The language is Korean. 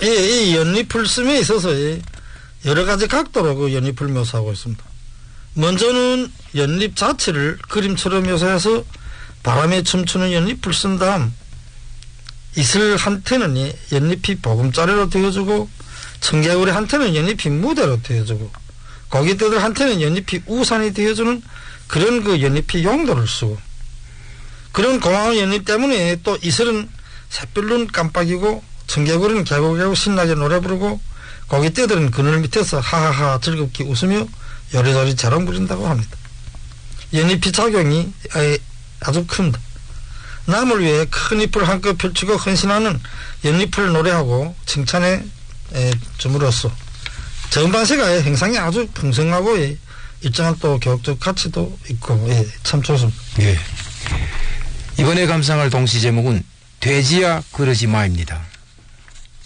이 연잎을 씀에 있어서 여러 가지 각도로 그 연잎을 묘사하고 있습니다. 먼저는 연잎 자체를 그림처럼 묘사해서 바람에 춤추는 연잎을 쓴 다음 이슬한테는 연잎이 보금자리로 되어주고 청개구리한테는 연잎이 무대로 되어주고 고깃대들한테는 연잎이 우산이 되어주는 그런 그 연잎이 용도를 쓰고 그런 고마운 연잎 때문에 또 이슬은 샛별눈 깜빡이고 청개구리는 개고개고 신나게 노래 부르고 고깃대들은 그늘 밑에서 하하하 즐겁게 웃으며 요리조리 자랑 부린다고 합니다. 연잎이 작용이 아주 큽니다. 남을 위해 큰 잎을 한껏 펼치고 헌신하는 연잎을 노래하고 칭찬해 줌으로써 정반세가의 행상이 아주 풍성하고 일정한 또 교육적 가치도 있고 참 좋습니다. 예. 이번에 감상할 동시 제목은 돼지야 그러지 마입니다.